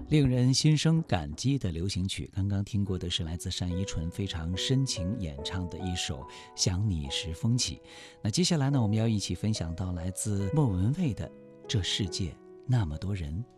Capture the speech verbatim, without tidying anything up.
令人心生感激的流行曲，刚刚听过的是来自单依纯非常深情演唱的一首《想你时风起》。那接下来呢，我们要一起分享到来自莫文蔚的《这世界那么多人》。